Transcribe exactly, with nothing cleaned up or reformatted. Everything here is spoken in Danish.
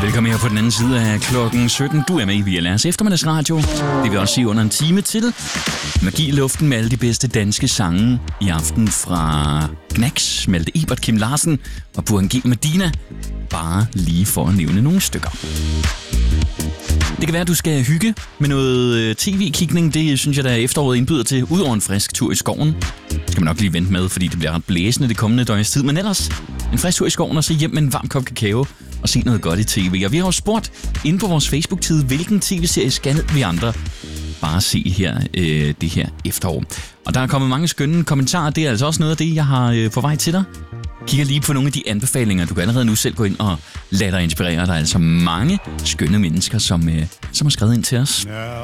Velkommen her på den anden side af klokken sytten. Du er med i V L R's eftermiddagsradio. Det vil også sige under en time til. Magi i luften med alle de bedste danske sange i aften fra Knacks, Malte Ebert, Kim Larsen og Burhan G. Medina. Bare lige for at nævne nogle stykker. Det kan være, at du skal hygge med noget tv-kigning. Det synes jeg, der efteråret indbyder til. Udover en frisk tur i skoven. Skal man nok lige vente med, fordi det bliver ret blæsende det kommende døgns tid. Men ellers en frisk tur i skoven og se hjem med en varm kop kakao og se noget godt i tv. Og vi har jo spurgt inde på vores Facebook-side, hvilken tv-serie skal vi andre bare se her øh, det her efterår. Og der er kommet mange skønne kommentarer. Det er altså også noget af det, jeg har øh, på vej til dig. Kigger lige på nogle af de anbefalinger. Du kan allerede nu selv gå ind og lade dig inspirere. Der er altså mange skønne mennesker, som, øh, som har skrevet ind til os.